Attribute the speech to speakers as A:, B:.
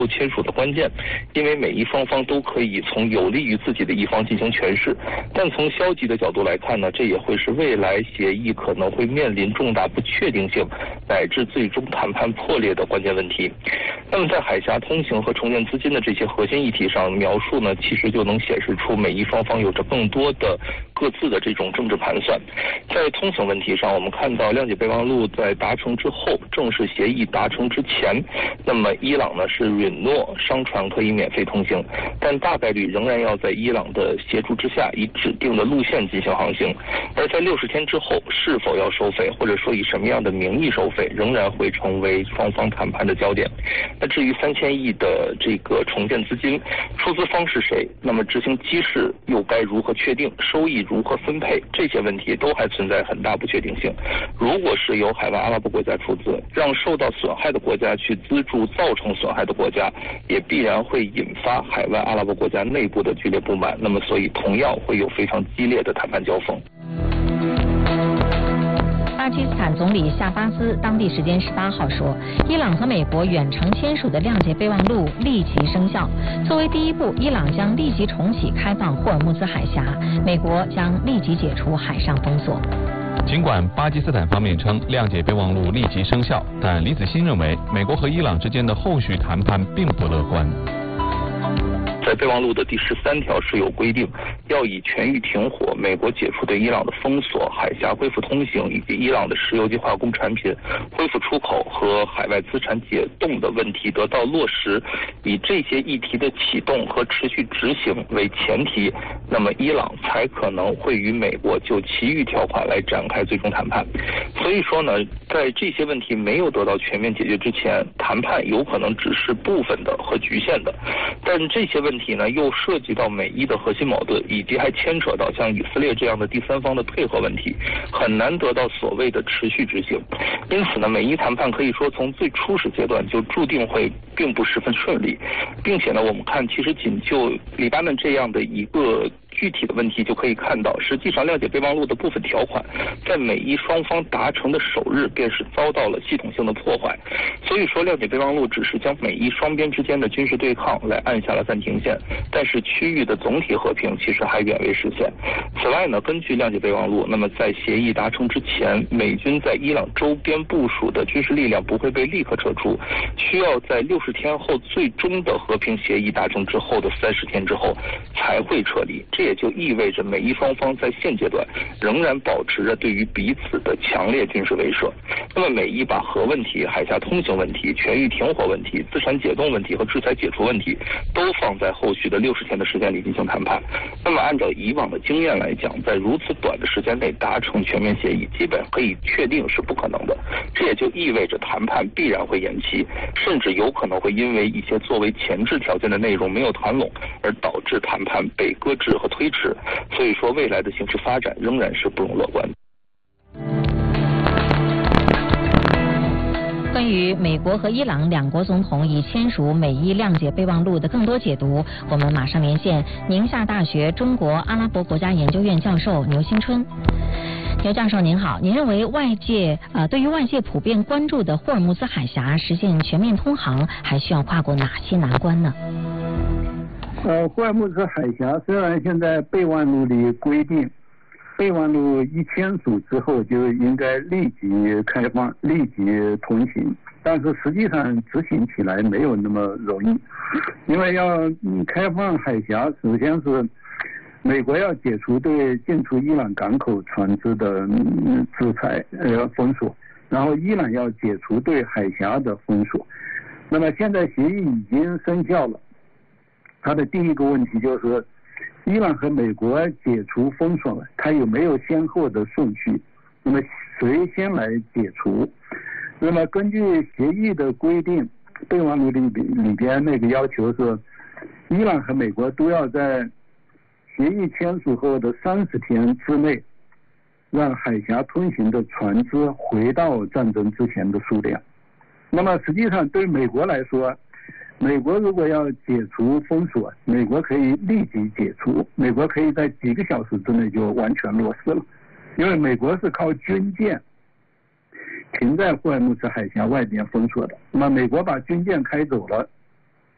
A: 签署的关键，因为美伊双方都可以从有利于自己的一方进行诠释，但从消极的角度来看呢，这也会是未来协议可能会面临重大不确定性乃至最终谈判破裂的关键问题。那么在海峡通行和重建资金的这些核心议题上，描述呢其实就能显示出美伊双方有着更多的各自的这种政治盘算。在通行问题上，我们看到谅解备忘录在达成之后，正式协议达成之前，那么伊朗呢是允诺商船可以免费通行，但大概率仍然要在伊朗的协助之下，以指定的路线进行航行。而在60天之后，是否要收费，或者说以什么样的名义收费，仍然会成为双方谈判的焦点。那至于3000亿的这个重建资金，出资方是谁？那么执行机制又该如何确定？收益如何分配？这些问题都还存在很大不确定性。如果是由海外阿拉伯国家出资，让受到损害的国家去资助造成损害的国家，也必然会引发海外阿拉伯国家内部的剧烈不满，那么所以同样会有非常激烈的谈判交锋。
B: 巴基斯坦总理夏巴斯当地时间18号说，伊朗和美国远程签署的谅解备忘录立即生效。作为第一步，伊朗将立即重启开放霍尔木兹海峡，美国将立即解除海上封锁。
C: 尽管巴基斯坦方面称谅解备忘录立即生效，但李子欣认为美国和伊朗之间的后续谈判并不乐观。
A: 在备忘录的第13条是有规定，要以全域停火、美国解除对伊朗的封锁、海峡恢复通行以及伊朗的石油及化工产品恢复出口和海外资产解冻的问题得到落实，以这些议题的启动和持续执行为前提，那么伊朗才可能会与美国就其余条款来展开最终谈判。所以说呢，在这些问题没有得到全面解决之前，谈判有可能只是部分的和局限的，但这些问题呢又涉及到美伊的核心矛盾，以及还牵扯到像以色列这样的第三方的配合问题，很难得到所谓的持续执行。因此呢，美伊谈判可以说从最初始阶段就注定会并不十分顺利，并且呢，我们看其实仅就黎巴嫩这样的一个具体的问题就可以看到，实际上谅解备忘录的部分条款在美伊双方达成的首日便是遭到了系统性的破坏。所以说谅解备忘录只是将美伊双边之间的军事对抗来按下了暂停线，但是区域的总体和平其实还远未实现。此外呢，根据谅解备忘录，那么在协议达成之前，美军在伊朗周边部署的军事力量不会被立刻撤出，需要在60天后最终的和平协议达成之后的30天之后才会撤离。这也就意味着美伊双方在现阶段仍然保持着对于彼此的强烈军事威慑。那么美伊把核问题、海峡通行问题、全域停火问题、资产解冻问题和制裁解除问题都放在后续的60天的时间里进行谈判。那么按照以往的经验来讲，在如此短的时间内达成全面协议，基本可以确定是不可能的。这也就意味着谈判必然会延期，甚至有可能会因为一些作为前置条件的内容没有谈拢，而导致谈判被搁置和推迟。所以说未来的形势发展仍然是不容乐观的。
B: 关于美国和伊朗两国总统已签署美伊谅解备忘录的更多解读，我们马上连线宁夏大学中国阿拉伯国家研究院教授牛新春。牛教授您好，您认为对于外界普遍关注的霍尔木兹海峡实现全面通航，还需要跨过哪些难关呢？
D: 霍尔木兹海峡虽然现在备忘录里规定，备忘录一签署之后就应该立即开放、立即通行，但是实际上执行起来没有那么容易，因为要开放海峡，首先是美国要解除对进出伊朗港口船只的制裁封锁，然后伊朗要解除对海峡的封锁。那么现在协议已经生效了，它的第一个问题就是伊朗和美国解除封锁了，它有没有先后的顺序？那么谁先来解除？那么根据协议的规定，备忘录里边那个要求是，伊朗和美国都要在协议签署后的30天之内，让海峡通行的船只回到战争之前的数量。那么实际上对美国来说，美国如果要解除封锁，美国可以立即解除，美国可以在几个小时之内就完全落实了，因为美国是靠军舰停在霍尔木兹海峡外边封锁的。那么美国把军舰开走了，